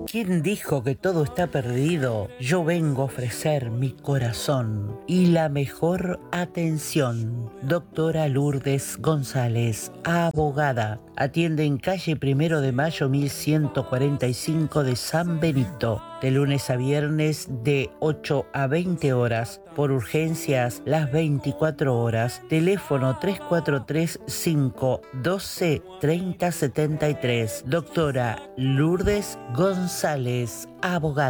¿Quién dijo que todo está perdido? Yo vengo a ofrecer mi corazón y la mejor atención. Doctora Lourdes González, abogada. Atiende en calle 1 de Mayo 1145 de San Benito. De lunes a viernes de 8 a 20 horas. Por urgencias las 24 horas. Teléfono 3435123073. Doctora Lourdes González, abogada.